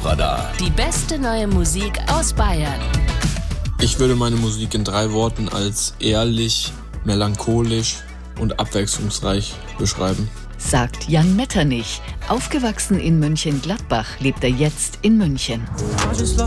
Top-Radar. Die beste neue Musik aus Bayern. Ich würde meine Musik in 3 Worten als ehrlich, melancholisch und abwechslungsreich beschreiben. Sagt Jan Metternich. Aufgewachsen in Mönchengladbach, lebt er jetzt in München.